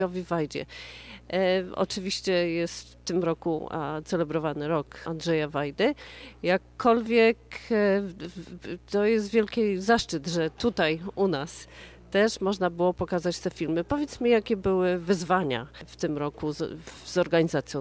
Andrzejowi Wajdzie. Oczywiście jest w tym roku celebrowany rok Andrzeja Wajdy. Jakkolwiek to jest wielki zaszczyt, że tutaj u nas też można było pokazać te filmy. Powiedz mi, jakie były wyzwania w tym roku z organizacją